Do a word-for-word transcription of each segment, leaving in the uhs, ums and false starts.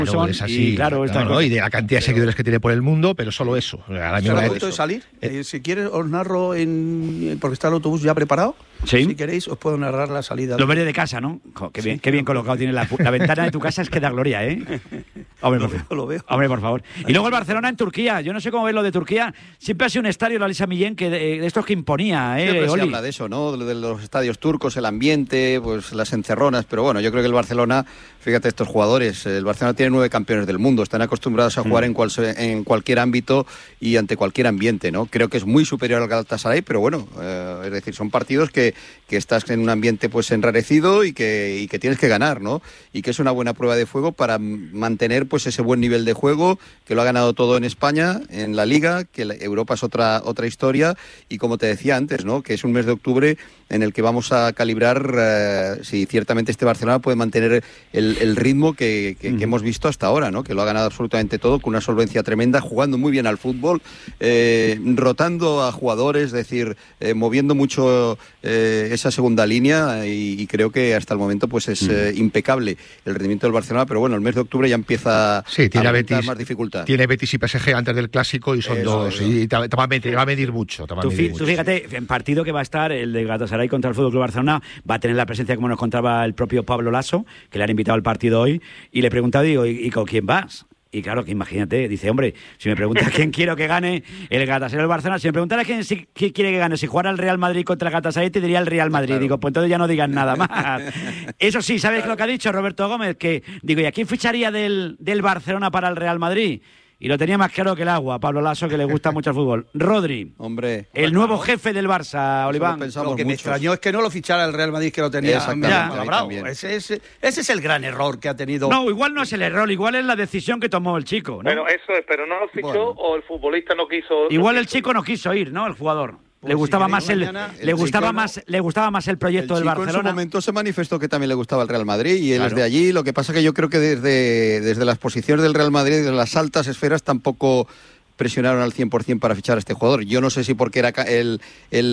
Claro, es así, y claro, claro, ¿no? Y de la cantidad de seguidores que tiene por el mundo, pero solo eso. ¿Será momento de salir? Eh, si quieres, os narro, en, porque está el autobús ya preparado. ¿Sí? Si queréis, os puedo narrar la salida. Lo veré de casa, ¿no? Jo, qué bien, sí. Qué bien colocado tiene la, la ventana de tu casa, es que da gloria, ¿eh? Hombre, lo, por, veo, lo veo. Hombre, por favor. Y luego el Barcelona en Turquía. Yo no sé cómo ves lo de Turquía. Siempre ha sido un estadio, la Lisa Millén, que de, de estos que imponía, ¿eh? Siempre Oli. se habla de eso, ¿no? De los estadios turcos, el ambiente, pues las encerronas. Pero bueno, yo creo que el Barcelona, fíjate, estos jugadores, el Barcelona tiene nueve campeones del mundo. Están acostumbrados a jugar mm. en, cual, en cualquier ámbito y ante cualquier ambiente, ¿no? Creo que es muy superior al Galatasaray, pero bueno, eh, es decir, son partidos que, que estás en un ambiente pues enrarecido y que, y que tienes que ganar, ¿no? Y que es una buena prueba de fuego para mantener pues ese buen nivel de juego, que lo ha ganado todo en España, en la Liga, que la Europa es otra, otra historia, y como te decía antes, ¿no? Que es un mes de octubre en el que vamos a calibrar eh, si ciertamente este Barcelona puede mantener el, el ritmo que, que, mm. que hemos visto hasta ahora, ¿no? Que lo ha ganado absolutamente todo, con una solvencia tremenda, jugando muy bien al fútbol, eh, rotando a jugadores, es decir, eh, moviendo mucho eh, esa segunda línea, y, y creo que hasta el momento pues es mm. eh, impecable el rendimiento del Barcelona, pero bueno, el mes de octubre ya empieza sí, tiene a Betis, más dificultad. Tiene Betis y P S G antes del Clásico y son Eso, dos, eso. y te, te, va a medir, te va a medir mucho. Te va a Tú, medir tú mucho, fíjate, sí. En partido que va a estar el de Galatasaray contra el Fútbol Club Barcelona, va a tener la presencia, como nos contaba el propio Pablo Lasso, que le han invitado al partido hoy, y le he preguntado, digo, ¿y, y con quién vas? Y claro, que imagínate, dice, hombre, si me preguntas quién quiero que gane el Galatasaray o el Barcelona, si me preguntara quién, si, quién quiere que gane, si jugara el Real Madrid contra el Galatasaray, te diría el Real Madrid. Claro. Digo, pues entonces ya no digan nada más. Eso sí, ¿sabes claro. lo que ha dicho Roberto Gómez? Que, digo, ¿y a quién ficharía del, del Barcelona para el Real Madrid? Y lo tenía más claro que el agua, Pablo Lasso, que le gusta mucho el fútbol. Rodri, hombre, el bueno, nuevo jefe del Barça, Oliván. Lo, lo que muchos. me extrañó es que no lo fichara el Real Madrid, que lo tenía ya, ese, ese, ese es el gran error que ha tenido. No, igual no es el error, igual es la decisión que tomó el chico, ¿no? Bueno, eso es, pero no lo fichó bueno. o el futbolista no quiso. Igual no el quiso. chico no quiso ir, ¿no? El jugador. Pues le gustaba si más el, mañana, le el gustaba chico, más le gustaba más el proyecto el del Barcelona. En su momento se manifestó que también le gustaba el Real Madrid y él claro. es de allí. Lo que pasa que yo creo que desde, desde las posiciones del Real Madrid, desde las altas esferas, tampoco presionaron al cien por ciento para fichar a este jugador. Yo no sé si porque era el,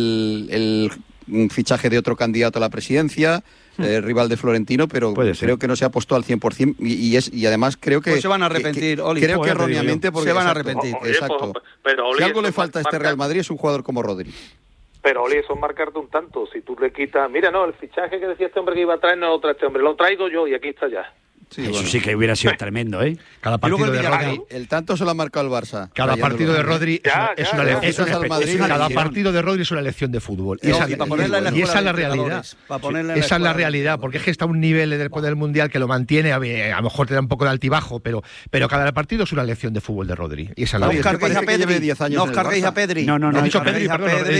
el, el fichaje de otro candidato a la presidencia, Eh, rival de Florentino, pero creo que no se apostó al cien por ciento y, y, es, y además creo que... Pues se van a arrepentir, que, Oli. Creo que erróneamente porque... Se van a exacto, arrepentir. Oye, exacto. Pues, pero, Oli, si algo le falta falta a este Real Madrid es un jugador como Rodri. Pero, Oli, eso es marcarte un tanto. Si tú le quitas... Mira, no, el fichaje que decía este hombre que iba a traer no lo trae este hombre. Lo traigo yo y aquí está ya. Sí, eso bueno. sí que hubiera sido tremendo, ¿eh? Cada partido de Rodri, el tanto se lo ha marcado el Barça. Cada partido de Rodri es una, es una lección. Eso es al Madrid, cada partido de Rodri es una lección de fútbol. Y, no, esa, y, para y esa es la realidad. Para esa es la realidad, porque es que está a un nivel después del Mundial que lo mantiene, a, a lo mejor te da un poco de altibajo, pero, pero cada partido es una lección de fútbol de Rodri. Y esa es la no os carguéis a Pedri. No os carguéis a Pedri. No, no, no. He dicho Pedri,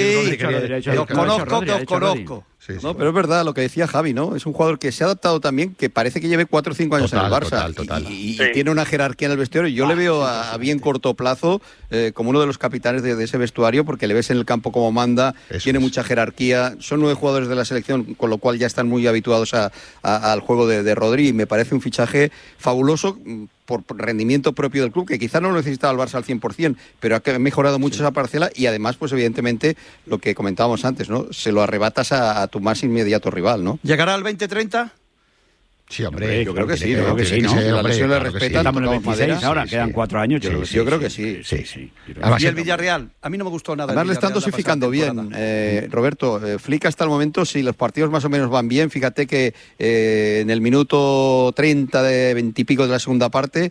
perdón. Os conozco, que os conozco. Sí, sí, no, pero es verdad lo que decía Javi, ¿no? Es un jugador que se ha adaptado también, que parece que lleve cuatro o cinco años total, en el Barça. Total, total. Y, y, sí. y tiene una jerarquía en el vestuario. Yo ah, le veo a, a bien corto plazo eh, como uno de los capitanes de, de ese vestuario, porque le ves en el campo como manda, Eso tiene es. mucha jerarquía. Son nueve jugadores de la selección, con lo cual ya están muy habituados a, a, al juego de, de Rodri. Y me parece un fichaje fabuloso por rendimiento propio del club, que quizá no lo necesitaba el Barça al cien por ciento, pero ha mejorado mucho sí. esa parcela y además, pues evidentemente, lo que comentábamos antes, ¿no? Se lo arrebatas a, a tu más inmediato rival, ¿no? ¿Llegará al veinte treinta? Sí, hombre, yo creo que sí, creo ¿no? que sí, ¿no? Si la lesión le respeta, estamos en el veintiséis ahora, sí, quedan sí. cuatro años, yo sí, creo que sí. Yo creo que sí, sí, sí. Y el Villarreal, a mí no me gustó nada. Además le están dosificando bien, eh, Roberto. Eh, Flick hasta el momento, si los partidos más o menos van bien, fíjate que eh, en el minuto treinta de veintipico de la segunda parte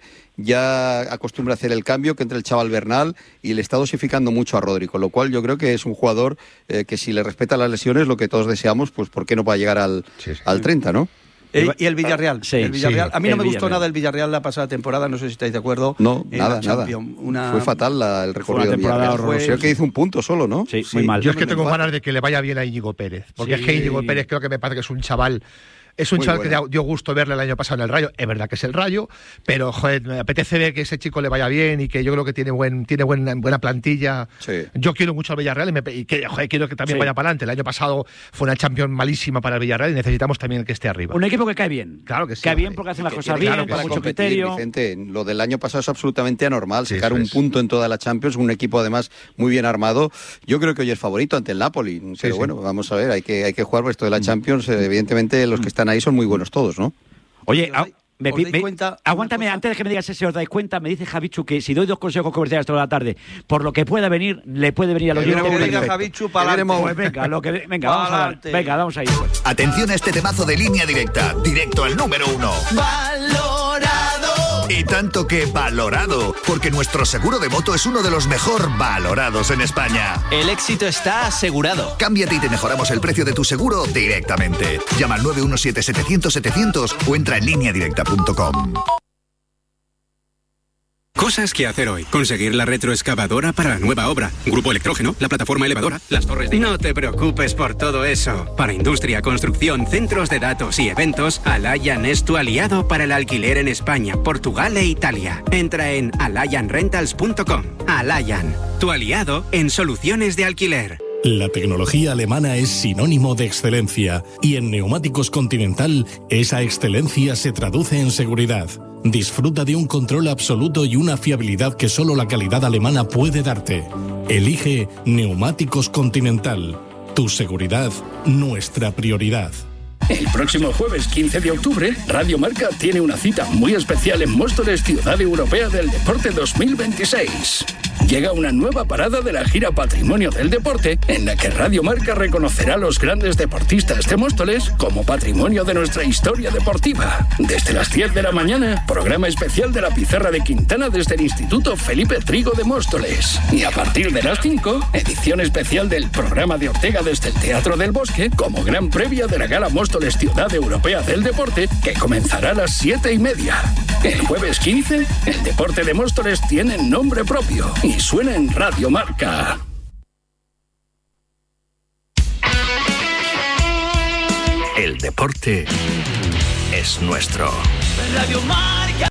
ya acostumbra a hacer el cambio, que entre el chaval Bernal, y le está dosificando mucho a Rodri, con lo cual yo creo que es un jugador eh, que si le respeta las lesiones, lo que todos deseamos, pues ¿por qué no va a llegar al, sí, sí. al treinta, no? Eh, y el Villarreal, sí, el Villarreal. Sí, a mí no me Villarreal. gustó nada el Villarreal la pasada temporada, no sé si estáis de acuerdo. No, nada, nada. Una... Fue fatal la, el recorrido del Villarreal. Fue... Creo que hizo un punto solo, ¿no? Sí, sí. muy mal. Yo es que tengo ganas de que le vaya bien a Íñigo Pérez, porque sí. es que Íñigo Pérez creo que me parece que es un chaval... Es un Muy chaval bueno. que dio gusto verle el año pasado en el Rayo. Es verdad que es el Rayo, pero joder, me apetece ver que ese chico le vaya bien y que yo creo que tiene buen tiene buena, buena plantilla. Sí. Yo quiero mucho al Villarreal y, me, y que, joder, quiero que también sí. vaya para adelante. El año pasado fue una Champions malísima para el Villarreal y necesitamos también que esté arriba. Un equipo que cae bien. Claro que sí. Cae bien porque hacen las cosas bien, claro, con mucho competir, criterio. Vicente, lo del año pasado es absolutamente anormal. Sí, sacar un es. punto en toda la Champions, un equipo además muy bien armado. Yo creo que hoy es favorito ante el Napoli. Pero sí, bueno, sí. vamos a ver, hay que, hay que jugar por esto de la Champions. Evidentemente los que están ahí son muy buenos todos, ¿no? Oye, a, Me, ¿Os dais me, cuenta? Aguántame, antes de que me digas ese, os dais cuenta, me dice Javichu que si doy dos consejos comerciales toda la tarde, por lo que pueda venir, le puede venir a los Lo que oyentes. diga Javichu, para adelante. Pues venga, lo que, venga, vamos a dar, venga, vamos a ir. Pues. Atención a este temazo de Línea Directa, directo al número uno. ¡Valorado! Y tanto que valorado, porque nuestro seguro de moto es uno de los mejor valorados en España. El éxito está asegurado. Cámbiate y te mejoramos el precio de tu seguro directamente. Llama al nueve uno siete setecientos setecientos o entra en línea directa punto com. Cosas que hacer hoy. Conseguir la retroexcavadora para la nueva obra. Grupo Electrógeno, la plataforma elevadora, las torres de... No te preocupes por todo eso. Para industria, construcción, centros de datos y eventos, Alayan es tu aliado para el alquiler en España, Portugal e Italia. Entra en alayan rentals punto com. Alayan, tu aliado en soluciones de alquiler. La tecnología alemana es sinónimo de excelencia y en Neumáticos Continental esa excelencia se traduce en seguridad. Disfruta de un control absoluto y una fiabilidad que solo la calidad alemana puede darte. Elige Neumáticos Continental. Tu seguridad, nuestra prioridad. El próximo jueves quince de octubre, Radio Marca tiene una cita muy especial en Móstoles, Ciudad Europea del Deporte dos mil veintiséis. Llega una nueva parada de la gira Patrimonio del Deporte, en la que Radio Marca reconocerá a los grandes deportistas de Móstoles como patrimonio de nuestra historia deportiva. Desde las diez de la mañana, programa especial de la Pizarra de Quintana desde el Instituto Felipe Trigo de Móstoles. Y a partir de las cinco, edición especial del programa de Ortega desde el Teatro del Bosque, como gran previa de la Gala Móstoles Ciudad Europea del Deporte, que comenzará a las siete y media. El jueves quince, el deporte de Móstoles tiene nombre propio y suena en Radio Marca. El deporte es nuestro. Radio Marca.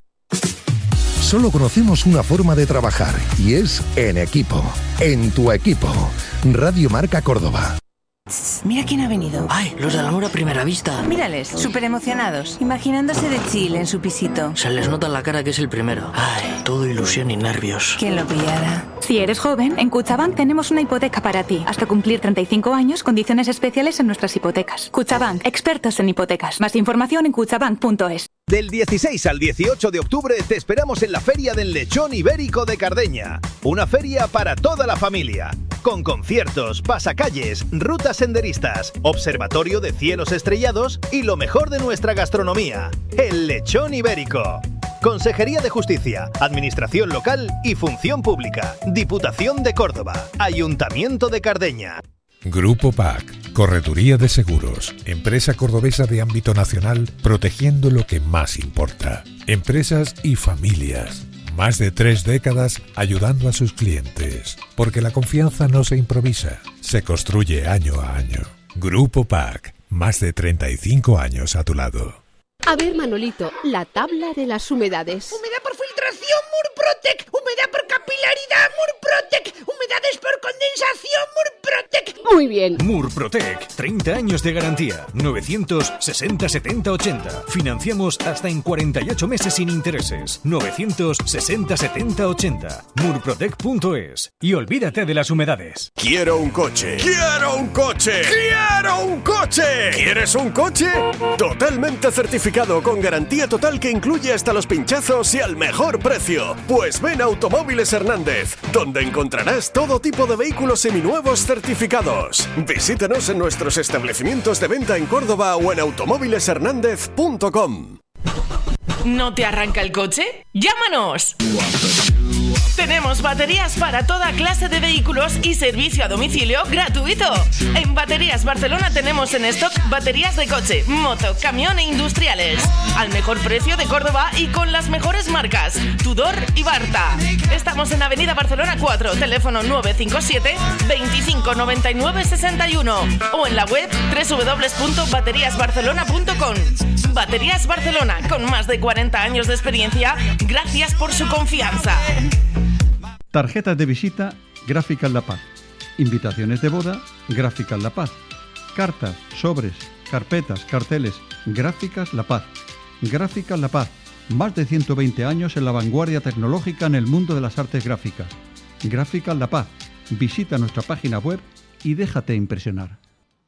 Solo conocemos una forma de trabajar y es en equipo. En tu equipo. Radio Marca Córdoba. Mira quién ha venido. Ay, los del amor a primera vista. Mírales, súper emocionados, imaginándose de chill en su pisito. Se les nota en la cara que es el primero. Ay, todo ilusión y nervios. ¿Quién lo pillara? Si eres joven, en Cuchabank tenemos una hipoteca para ti. Hasta cumplir treinta y cinco años, condiciones especiales en nuestras hipotecas. Cuchabank, expertos en hipotecas. Más información en cuchabank punto es. Del dieciséis al dieciocho de octubre te esperamos en la Feria del Lechón Ibérico de Cardeña. Una feria para toda la familia. Con conciertos, pasacalles, rutas senderistas, observatorio de cielos estrellados y lo mejor de nuestra gastronomía. El Lechón Ibérico. Consejería de Justicia, Administración Local y Función Pública. Diputación de Córdoba. Ayuntamiento de Cardeña. Grupo P A C, Correduría de Seguros, empresa cordobesa de ámbito nacional, protegiendo lo que más importa. Empresas y familias. Más de tres décadas ayudando a sus clientes. Porque la confianza no se improvisa, se construye año a año. Grupo P A C, más de treinta y cinco años a tu lado. A ver, Manolito, la tabla de las humedades. Humedad por filtración, Murprotec. Humedad por capilaridad, Murprotec. Humedades por condensación, Murprotec. Muy bien. Murprotec, treinta años de garantía. novecientos sesenta setenta ochenta. Financiamos hasta en cuarenta y ocho meses sin intereses. novecientos sesenta setenta ochenta. Murprotec punto es. Y olvídate de las humedades. Quiero un coche. Quiero un coche. Quiero un coche. ¿Quieres un coche? Totalmente certificado con garantía total que incluye hasta los pinchazos y al mejor precio. Pues ven a Automóviles Hernández, donde encontrarás todo tipo de vehículos seminuevos certificados. Visítanos en nuestros establecimientos de venta en Córdoba o en automóviles hernández punto com. ¿No te arranca el coche? ¡Llámanos! Tenemos baterías para toda clase de vehículos y servicio a domicilio gratuito. En Baterías Barcelona tenemos en stock baterías de coche, moto, camión e industriales. Al mejor precio de Córdoba y con las mejores marcas, Tudor y Barta. Estamos en Avenida Barcelona cuatro, teléfono nueve cinco siete, veinticinco noventa y nueve sesenta y uno o en la web doble u doble u doble u punto baterías barcelona punto com. Baterías Barcelona, con más de cuarenta años de experiencia, gracias por su confianza. Tarjetas de visita, Gráficas La Paz. Invitaciones de boda, Gráficas La Paz. Cartas, sobres, carpetas, carteles, Gráficas La Paz. Gráficas La Paz. Más de ciento veinte años en la vanguardia tecnológica en el mundo de las artes gráficas. Gráficas La Paz. Visita nuestra página web y déjate impresionar.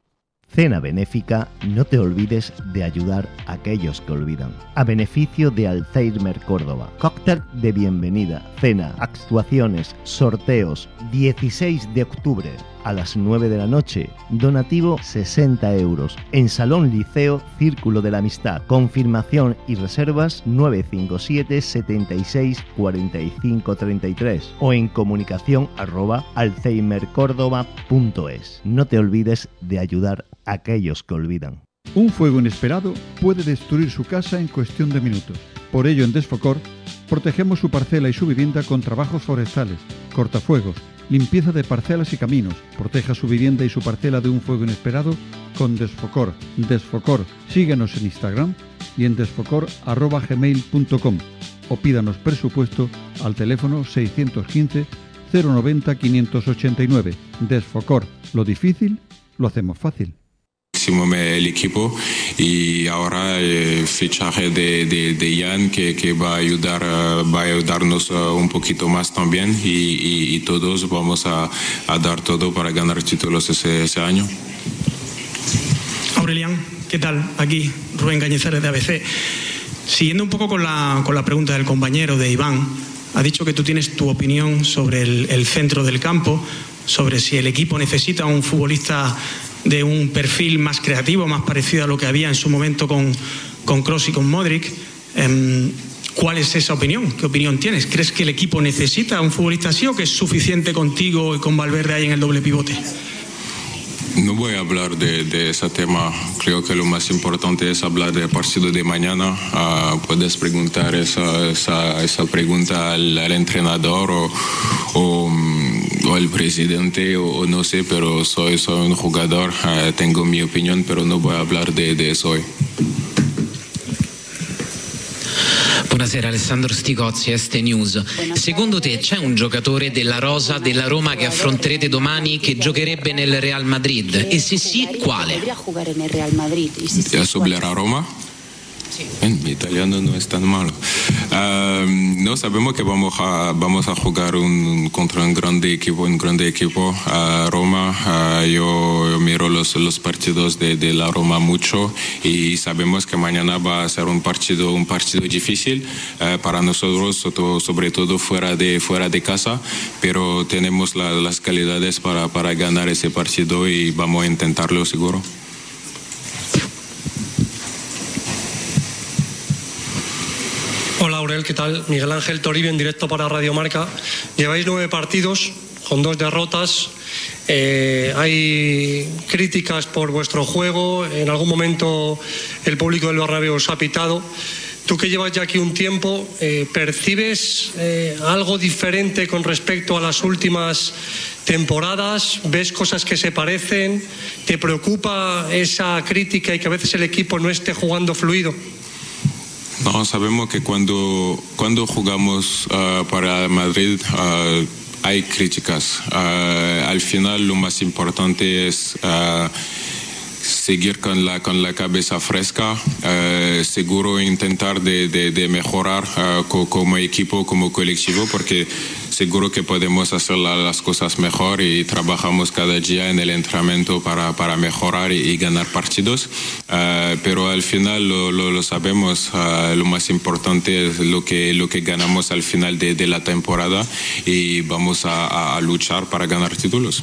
Cena benéfica, no te olvides de ayudar a aquellos que olvidan. A beneficio de Alzheimer Córdoba. Cóctel de bienvenida, cena, actuaciones, sorteos. dieciséis de octubre a las nueve de la noche. Donativo sesenta euros. En Salón Liceo Círculo de la Amistad. Confirmación y reservas nueve cinco siete, setenta y seis, cuarenta y cinco, treinta y tres o en comunicación arroba alzheimercórdoba punto es. No te olvides de ayudar a aquellos que olvidan. Un fuego inesperado puede destruir su casa en cuestión de minutos. Por ello, en Desfocor, protegemos su parcela y su vivienda con trabajos forestales, cortafuegos, limpieza de parcelas y caminos. Proteja su vivienda y su parcela de un fuego inesperado con Desfocor. Desfocor. Síguenos en Instagram y en desfocor arroba gmail punto com o pídanos presupuesto al teléfono seiscientos quince, cero noventa, quinientos ochenta y nueve. Desfocor. Lo difícil, lo hacemos fácil. El equipo y ahora el fichaje de, de, de Jan que, que va a ayudar va a ayudarnos un poquito más también y, y, y todos vamos a, a dar todo para ganar títulos ese, ese año. Aurelián, ¿qué tal? Aquí Rubén Cañizares de A B C. Siguiendo un poco con la, con la pregunta del compañero de Iván, ha dicho que tú tienes tu opinión sobre el, el centro del campo, sobre si el equipo necesita un futbolista de un perfil más creativo, más parecido a lo que había en su momento con, con Kroos y con Modric. Eh, ¿Cuál es esa opinión? ¿Qué opinión tienes? ¿Crees que el equipo necesita un futbolista así o que es suficiente contigo y con Valverde ahí en el doble pivote? No voy a hablar de, de ese tema. Creo que lo más importante es hablar del partido de mañana. Uh, puedes preguntar esa, esa, esa pregunta al, al entrenador o, o, o al presidente o, o no sé, pero soy, soy un jugador, uh, tengo mi opinión, pero no voy a hablar de, de eso hoy. Buonasera, Alessandro Stigozzi, Este News. Secondo te c'è un giocatore della rosa della Roma che affronterete domani che giocherebbe nel Real Madrid? E se sì, quale? ¿Ya sobre la Roma? En mi italiano no es tan malo. Uh, no sabemos que vamos a vamos a jugar un, contra un grande equipo, un grande equipo, uh, Roma. Uh, yo, yo miro los los partidos de, de la Roma mucho y sabemos que mañana va a ser un partido un partido difícil uh, para nosotros, sobre todo fuera de fuera de casa, pero tenemos la, las calidades para para ganar ese partido y vamos a intentarlo seguro. Hola Aurel, ¿qué tal? Miguel Ángel Toribio en directo para Radio Marca. Lleváis nueve partidos con dos derrotas. Eh, hay críticas por vuestro juego. En algún momento el público del Bernabéu os ha pitado. Tú que llevas ya aquí un tiempo, eh, ¿percibes eh, algo diferente con respecto a las últimas temporadas? ¿Ves cosas que se parecen? ¿Te preocupa esa crítica y que a veces el equipo no esté jugando fluido? No, sabemos que cuando, cuando jugamos uh, para Madrid uh, hay críticas. Uh, al final lo más importante es uh, seguir con la, con la cabeza fresca, uh, seguro intentar de, de, de mejorar uh, co, como equipo, como colectivo, porque seguro que podemos hacer la, las cosas mejor y trabajamos cada día en el entrenamiento para, para mejorar y, y ganar partidos. Uh, pero al final lo, lo, lo sabemos, uh, lo más importante es lo que, lo que ganamos al final de, de la temporada y vamos a, a, a luchar para ganar títulos.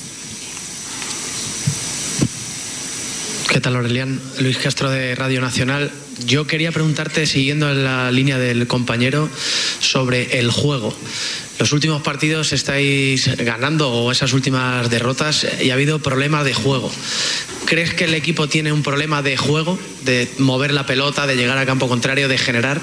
¿Qué tal, Aurelián? Luis Castro de Radio Nacional. Yo quería preguntarte, siguiendo en la línea del compañero, sobre el juego. Los últimos partidos estáis ganando, o esas últimas derrotas, y ha habido problemas de juego. ¿Crees que el equipo tiene un problema de juego, de mover la pelota, de llegar al campo contrario, de generar?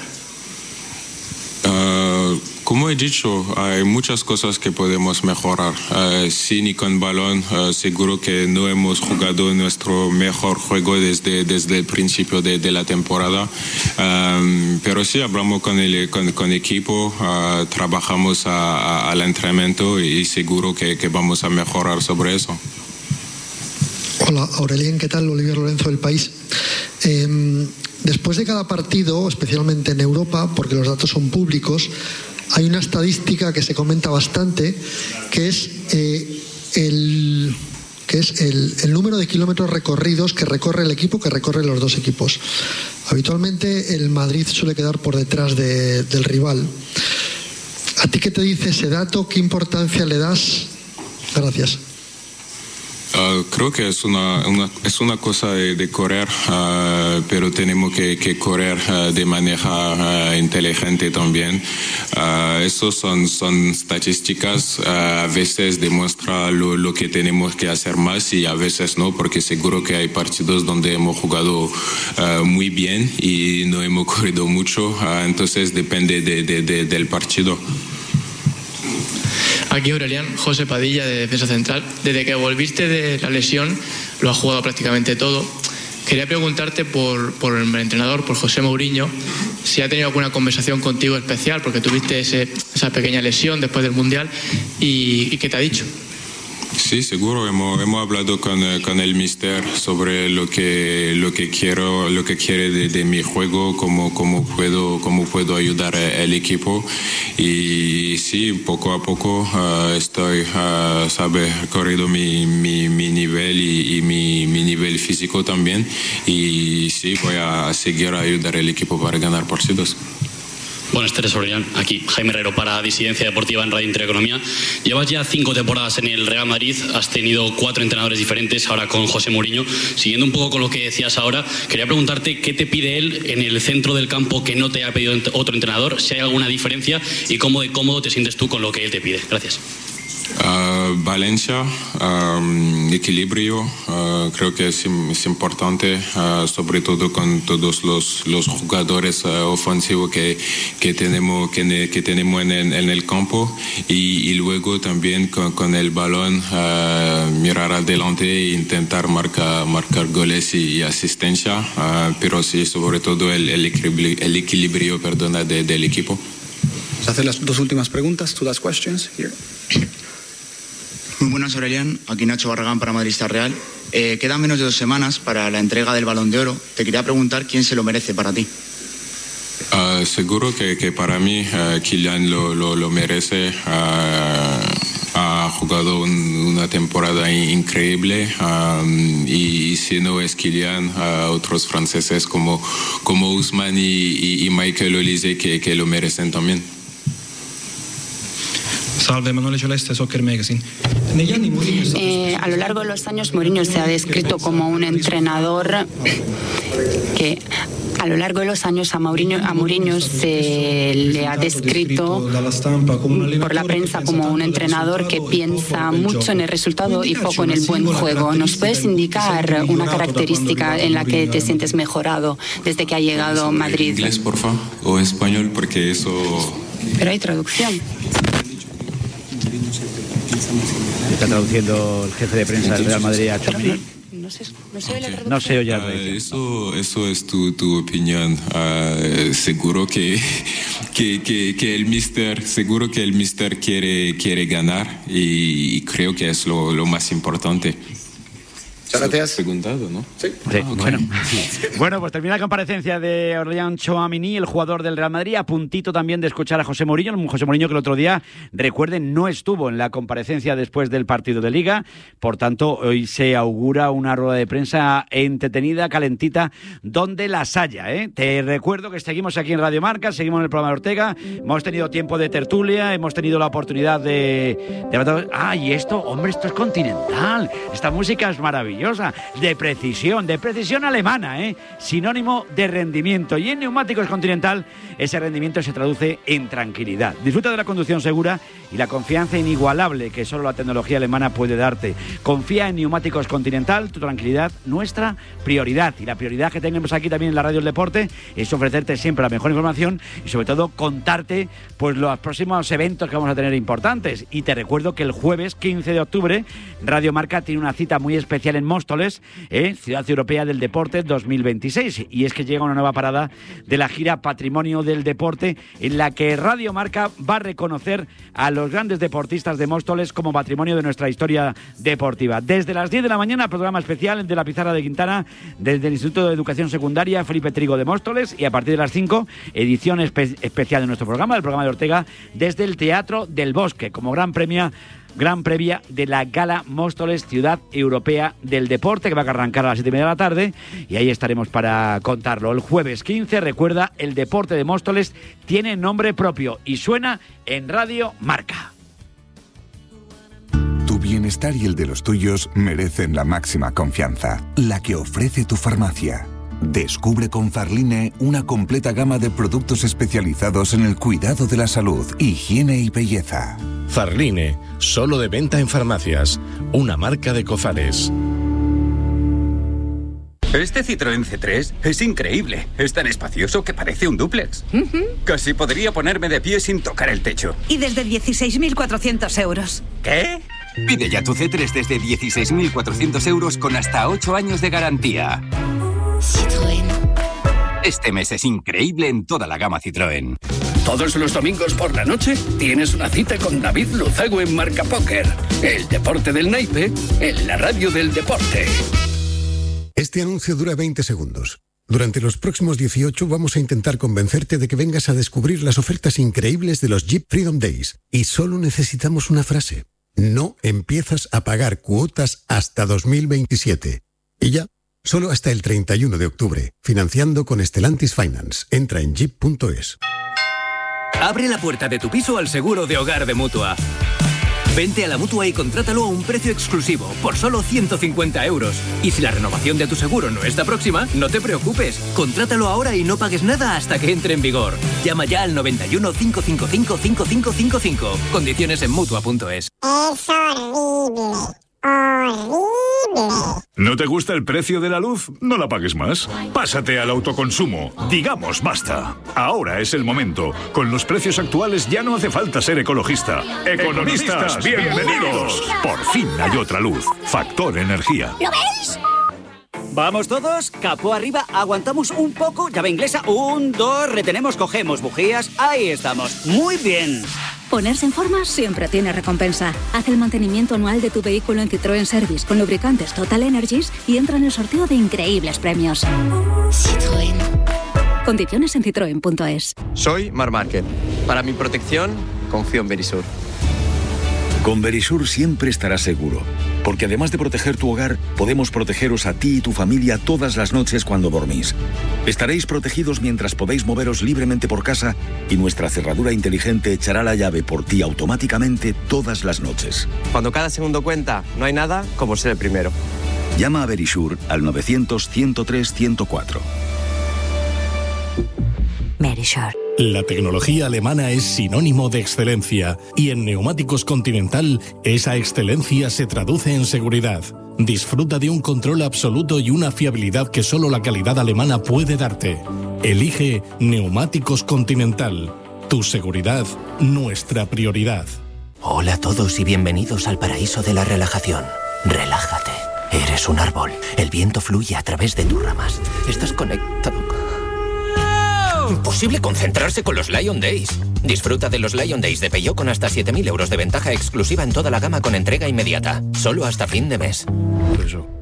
Uh, como he dicho, hay muchas cosas que podemos mejorar. Uh, sin y con balón, uh, seguro que no hemos jugado nuestro mejor juego desde, desde el principio de, de la temporada. Um, pero sí, hablamos con el con, con equipo, uh, trabajamos a, a, al entrenamiento y seguro que, que vamos a mejorar sobre eso. Hola, Aurelián, ¿qué tal? Olivier Lorenzo del País. Eh, después de cada partido, especialmente en Europa, porque los datos son públicos, hay una estadística que se comenta bastante, que es eh, el, que es el, el número de kilómetros recorridos que recorre el equipo, que recorren los dos equipos. Habitualmente el Madrid suele quedar por detrás de, del rival. ¿A ti qué te dice ese dato? ¿Qué importancia le das? Gracias. Uh, creo que es una, una es una cosa de, de correr, uh, pero tenemos que, que correr uh, de manera uh, inteligente también. Uh, Esas son, son estadísticas, uh, a veces demuestra lo, lo que tenemos que hacer más y a veces no, porque seguro que hay partidos donde hemos jugado uh, muy bien y no hemos corrido mucho, uh, entonces depende de, de, de, del partido. Aquí Aurelian, José Padilla de Defensa Central. Desde que volviste de la lesión, lo has jugado prácticamente todo. Quería preguntarte por, por el entrenador, por José Mourinho, si ha tenido alguna conversación contigo especial, porque tuviste ese, esa pequeña lesión después del Mundial, y, y qué te ha dicho. Sí, seguro. Hemos, hemos hablado con, con el míster sobre lo que lo que quiero, lo que quiere de, de mi juego, cómo, cómo puedo cómo puedo ayudar al equipo. Y sí, poco a poco uh, estoy, uh, sabe, corrido mi, mi, mi nivel y, y mi, mi nivel físico también. Y sí, voy a seguir a ayudar al equipo para ganar partidos. Buenas tardes, Aurelian. Aquí Jaime Herrero para Disidencia Deportiva en Radio Intereconomía. Llevas ya cinco temporadas en el Real Madrid, has tenido cuatro entrenadores diferentes, ahora con José Mourinho. Siguiendo un poco con lo que decías ahora, quería preguntarte qué te pide él en el centro del campo que no te ha pedido otro entrenador, si hay alguna diferencia y cómo de cómodo te sientes tú con lo que él te pide. Gracias. Uh, Valencia, um, equilibrio, uh, creo que es, es importante, uh, sobre todo con todos los, los jugadores uh, ofensivos que, que tenemos, que, que tenemos en, el, en el campo y, y luego también con, con el balón uh, mirar adelante e intentar marcar, marcar goles y, y asistencia, uh, pero sí, sobre todo el, el equilibrio, el equilibrio perdona, de, del equipo. Vamos a hacer las dos últimas preguntas, two last questions here. Muy buenas, Aurelian. Aquí Nacho Barragán para Madridista Real. Eh, quedan menos de dos semanas para la entrega del Balón de Oro. Te quería preguntar quién se lo merece para ti. Uh, seguro que, que para mí uh, Kylian lo, lo, lo merece. Uh, ha jugado un, una temporada increíble um, y, y si no es Kylian, uh, otros franceses como, como Ousmane y, y, y Michael Olise que, que lo merecen también. Salve, Emanuele Celeste, Soccer Magazine. Eh, a lo largo de los años, Mourinho se ha descrito como un entrenador que... A lo largo de los años a Mourinho, a Mourinho se le ha descrito por la prensa como un entrenador que piensa mucho en el resultado y poco en el buen juego. ¿Nos puedes indicar una característica en la que te sientes mejorado desde que ha llegado a Madrid? ¿Inglés, por favor? ¿O español? Porque eso... Pero hay traducción. Está traduciendo el jefe de prensa del Real Madrid a Tchouaméni. No se, no se, okay. no se oye. Uh, eso, eso es tu, tu opinión. Uh, seguro que, que, que, que el míster, seguro que el míster quiere, quiere ganar y, y creo que es lo, lo más importante. Muchas gracias. Preguntado, ¿no? Sí. sí ah, okay. bueno. bueno, pues termina la comparecencia de Aurélien Tchouaméni, el jugador del Real Madrid, a puntito también de escuchar a José Mourinho. José Mourinho que el otro día, recuerden, no estuvo en la comparecencia después del partido de Liga. Por tanto, hoy se augura una rueda de prensa entretenida, calentita, donde las haya, ¿eh? Te recuerdo que seguimos aquí en Radio Marca, seguimos en el programa de Ortega. Hemos tenido tiempo de tertulia, hemos tenido la oportunidad de... de... Ah, y esto, hombre, esto es Continental. Esta música es maravillosa. De precisión, de precisión alemana, ¿eh? Sinónimo de rendimiento. Y en Neumáticos Continental ese rendimiento se traduce en tranquilidad. Disfruta de la conducción segura y la confianza inigualable que solo la tecnología alemana puede darte. Confía en Neumáticos Continental, tu tranquilidad, nuestra prioridad. Y la prioridad que tenemos aquí también en la Radio del Deporte es ofrecerte siempre la mejor información y sobre todo contarte pues los próximos eventos que vamos a tener importantes. Y te recuerdo que el jueves quince de octubre Radio Marca tiene una cita muy especial en Móstoles, ¿eh? Ciudad Europea del Deporte dos mil veintiséis. Y es que llega una nueva parada de la gira Patrimonio del Deporte, en la que Radio Marca va a reconocer a los grandes deportistas de Móstoles como patrimonio de nuestra historia deportiva. Desde las diez de la mañana, programa especial de la Pizarra de Quintana, desde el Instituto de Educación Secundaria Felipe Trigo de Móstoles, y a partir de las cinco, edición espe- especial de nuestro programa, el programa de Ortega, desde el Teatro del Bosque, como gran premio gran previa de la Gala Móstoles Ciudad Europea del Deporte, que va a arrancar a las siete y media de la tarde, y ahí estaremos para contarlo. El jueves quince, recuerda, el deporte de Móstoles tiene nombre propio y suena en Radio Marca. Tu bienestar y el de los tuyos merecen la máxima confianza, la que ofrece tu farmacia. Descubre con Farline una completa gama de productos especializados en el cuidado de la salud, higiene y belleza. Farline, solo de venta en farmacias, una marca de Cofares. Este Citroën C tres es increíble. Es tan espacioso que parece un dúplex. Uh-huh. Casi podría ponerme de pie sin tocar el techo. Y desde dieciséis mil cuatrocientos euros. ¿Qué? Pide ya tu C tres desde dieciséis mil cuatrocientos euros con hasta ocho años de garantía. Citroën. Este mes es increíble en toda la gama Citroën. Todos los domingos por la noche tienes una cita con David Luzago en Marca Póker. El deporte del naipe en la radio del deporte. Este anuncio dura veinte segundos. Durante los próximos dieciocho vamos a intentar convencerte de que vengas a descubrir las ofertas increíbles de los Jeep Freedom Days. Y solo necesitamos una frase. No empiezas a pagar cuotas hasta dos mil veintisiete. Y ya, solo hasta el treinta y uno de octubre. Financiando con Stellantis Finance. Entra en jeep punto es. Abre la puerta de tu piso al seguro de hogar de Mutua. Vente a la Mutua y contrátalo a un precio exclusivo, por solo ciento cincuenta euros. Y si la renovación de tu seguro no está próxima, no te preocupes. Contrátalo ahora y no pagues nada hasta que entre en vigor. Llama ya al noventa y uno, cinco cinco cinco, cinco cinco cinco cinco. Condiciones en Mutua punto es. Es horrible. Horrible. ¿No te gusta el precio de la luz? No la pagues más. Pásate al autoconsumo. Digamos basta. Ahora es el momento. Con los precios actuales ya no hace falta ser ecologista. Economistas, bienvenidos. Por fin hay otra luz. Factor Energía. ¿Lo veis? Vamos todos, capó arriba, aguantamos un poco, llave inglesa, un, dos, retenemos, cogemos bujías, ahí estamos, muy bien. Ponerse en forma siempre tiene recompensa. Haz el mantenimiento anual de tu vehículo en Citroën Service con lubricantes Total Energies y entra en el sorteo de increíbles premios. Citroën. Condiciones en citroen punto es. Soy Mar Márquez. Para mi protección, confío en Verisur. Con Verisur siempre estarás seguro, porque además de proteger tu hogar, podemos protegeros a ti y tu familia todas las noches cuando dormís. Estaréis protegidos mientras podéis moveros libremente por casa y nuestra cerradura inteligente echará la llave por ti automáticamente todas las noches. Cuando cada segundo cuenta, no hay nada como ser el primero. Llama a Verisur al novecientos, ciento tres, ciento cuatro. Verisur. La tecnología alemana es sinónimo de excelencia y en Neumáticos Continental esa excelencia se traduce en seguridad. Disfruta de un control absoluto y una fiabilidad que solo la calidad alemana puede darte. Elige Neumáticos Continental. Tu seguridad, nuestra prioridad. Hola a todos y bienvenidos al paraíso de la relajación. Relájate. Eres un árbol. El viento fluye a través de tus ramas. Estás conectado. Imposible concentrarse con los Lion Days. Disfruta de los Lion Days de Peugeot con hasta siete mil euros de ventaja exclusiva en toda la gama con entrega inmediata. Solo hasta fin de mes. Eso.